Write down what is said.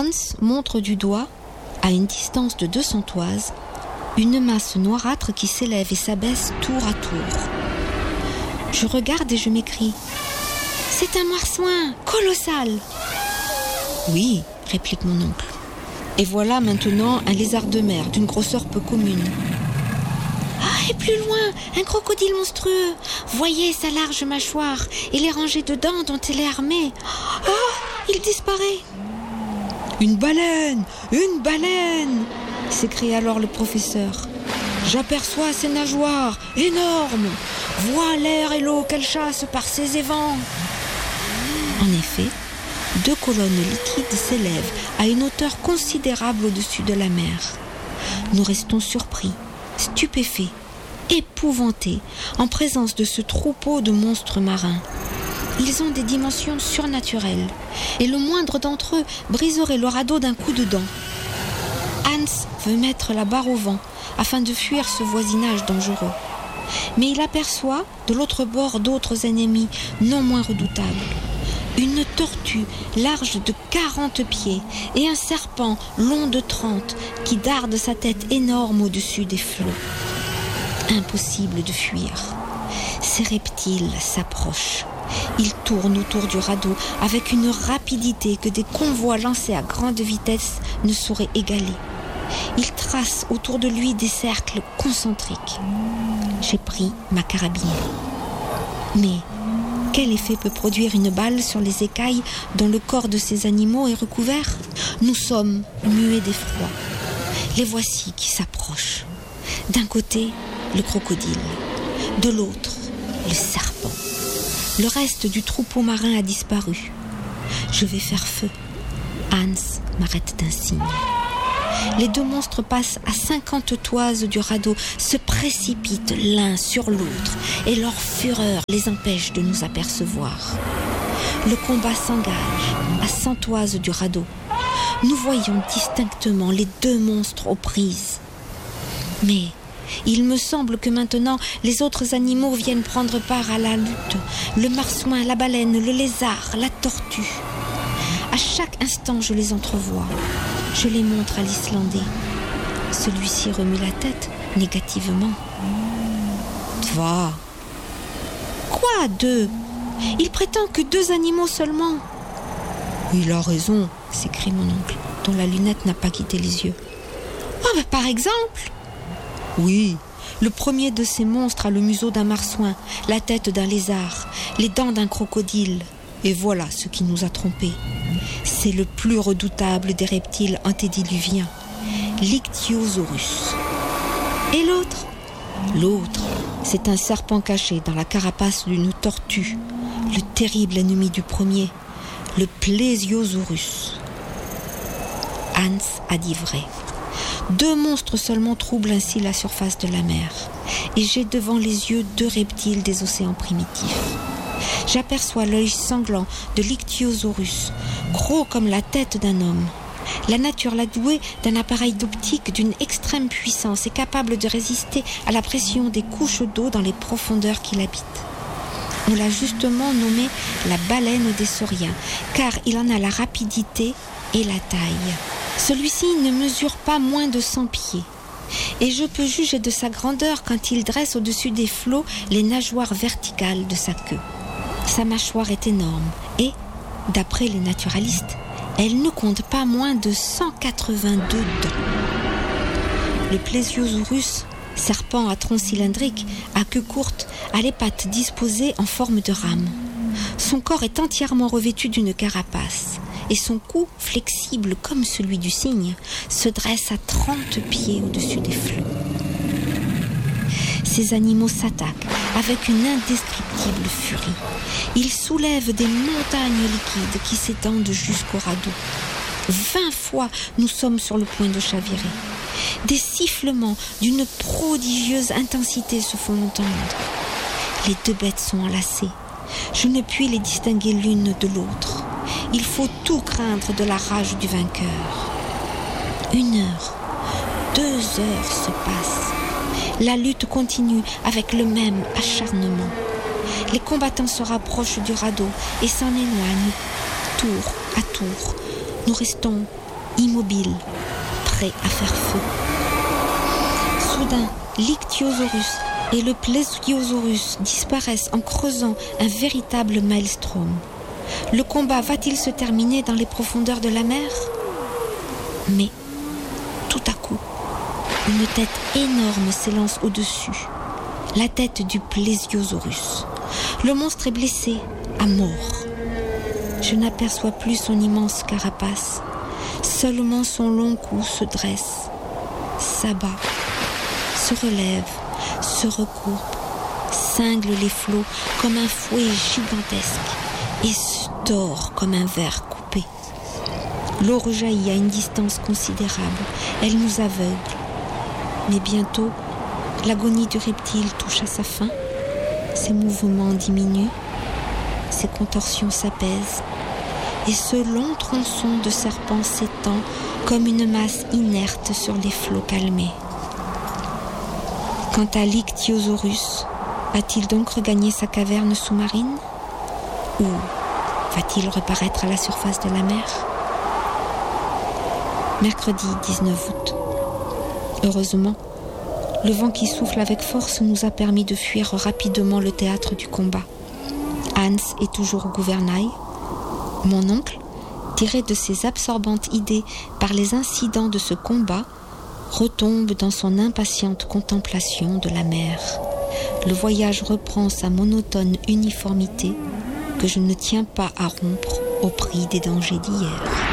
Hans montre du doigt, à une distance de 200 toises, une masse noirâtre qui s'élève et s'abaisse tour à tour. Je regarde et je m'écrie « C'est un marsouin colossal !» « Oui, » réplique mon oncle. « Et voilà maintenant un lézard de mer d'une grosseur peu commune. » « Ah, et plus loin, un crocodile monstrueux. Voyez sa large mâchoire et les rangées de dents dont il est armé. Ah, il disparaît !» « Une baleine ! Une baleine !» s'écrie alors le professeur. « J'aperçois ses nageoires énormes. Vois l'air et l'eau qu'elle chasse par ses évents. » En effet, 2 colonnes liquides s'élèvent à une hauteur considérable au-dessus de la mer. Nous restons surpris, stupéfaits, épouvantés en présence de ce troupeau de monstres marins. Ils ont des dimensions surnaturelles et le moindre d'entre eux briserait le radeau d'un coup de dent. Hans veut mettre la barre au vent afin de fuir ce voisinage dangereux. Mais il aperçoit de l'autre bord d'autres ennemis non moins redoutables. Une tortue large de 40 pieds et un serpent long de 30 qui darde sa tête énorme au-dessus des flots. Impossible de fuir. Ces reptiles s'approchent. Ils tournent autour du radeau avec une rapidité que des convois lancés à grande vitesse ne sauraient égaler. Ils tracent autour de lui des cercles concentriques. J'ai pris ma carabine. Mais quel effet peut produire une balle sur les écailles dont le corps de ces animaux est recouvert ? Nous sommes muets d'effroi. Les voici qui s'approchent. D'un côté, le crocodile. De l'autre, le serpent. Le reste du troupeau marin a disparu. Je vais faire feu. Hans m'arrête d'un signe. Les 2 monstres passent à 50 toises du radeau, se précipitent l'un sur l'autre et leur fureur les empêche de nous apercevoir. Le combat s'engage à 100 toises du radeau. Nous voyons distinctement les 2 monstres aux prises. Mais il me semble que maintenant les autres animaux viennent prendre part à la lutte. Le marsouin, la baleine, le lézard, la tortue. À chaque instant, je les entrevois. Je les montre à l'Islandais. Celui-ci remue la tête négativement. Va. Quoi, 2 ? Il prétend que 2 animaux seulement. Il a raison, s'écrie mon oncle, dont la lunette n'a pas quitté les yeux. Oh, par exemple ? Oui, le premier de ces monstres a le museau d'un marsouin, la tête d'un lézard, les dents d'un crocodile. Et voilà ce qui nous a trompés. C'est le plus redoutable des reptiles antédiluviens, l'Ichthyosaurus. Et l'autre ? L'autre, c'est un serpent caché dans la carapace d'une tortue, le terrible ennemi du premier, le Plesiosaurus. Hans a dit vrai. 2 monstres seulement troublent ainsi la surface de la mer, et j'ai devant les yeux 2 reptiles des océans primitifs. J'aperçois l'œil sanglant de l'Ichthyosaurus, gros comme la tête d'un homme. La nature l'a doué d'un appareil d'optique d'une extrême puissance et capable de résister à la pression des couches d'eau dans les profondeurs qu'il habite. On l'a justement nommé la baleine des sauriens, car il en a la rapidité et la taille. Celui-ci ne mesure pas moins de 100 pieds. Et je peux juger de sa grandeur quand il dresse au-dessus des flots les nageoires verticales de sa queue. Sa mâchoire est énorme et, d'après les naturalistes, elle ne compte pas moins de 182 dents. Le Plesiosaurus, serpent à tronc cylindrique, à queue courte, a les pattes disposées en forme de rame. Son corps est entièrement revêtu d'une carapace et son cou, flexible comme celui du cygne, se dresse à 30 pieds au-dessus des flots. Ces animaux s'attaquent avec une indescriptible furie. Ils soulèvent des montagnes liquides qui s'étendent jusqu'au radeau. 20 fois, nous sommes sur le point de chavirer. Des sifflements d'une prodigieuse intensité se font entendre. Les 2 bêtes sont enlacées. Je ne puis les distinguer l'une de l'autre. Il faut tout craindre de la rage du vainqueur. 1 heure, 2 heures se passent. La lutte continue avec le même acharnement. Les combattants se rapprochent du radeau et s'en éloignent, tour à tour. Nous restons immobile, prêt à faire feu. Soudain, l'Ichthyosaurus et le Plesiosaurus disparaissent en creusant un véritable maelstrom. Le combat va-t-il se terminer dans les profondeurs de la mer ? Mais, tout à coup, une tête énorme s'élance au-dessus. La tête du Plesiosaurus. Le monstre est blessé, à mort. Je n'aperçois plus son immense carapace. Seulement son long cou se dresse, s'abat, se relève, se recourbe, cingle les flots comme un fouet gigantesque et se tord comme un ver coupé. L'eau rejaillit à une distance considérable. Elle nous aveugle. Mais bientôt, l'agonie du reptile touche à sa fin. Ses mouvements diminuent, ses contorsions s'apaisent, et ce long tronçon de serpent s'étend comme une masse inerte sur les flots calmés. Quant à l'Ichthyosaurus, va-t-il donc regagner sa caverne sous-marine ? Ou va-t-il reparaître à la surface de la mer ? Mercredi 19 août. Heureusement, le vent qui souffle avec force nous a permis de fuir rapidement le théâtre du combat. Hans est toujours au gouvernail. Mon oncle, tiré de ses absorbantes idées par les incidents de ce combat, retombe dans son impatiente contemplation de la mer. Le voyage reprend sa monotone uniformité que je ne tiens pas à rompre au prix des dangers d'hier.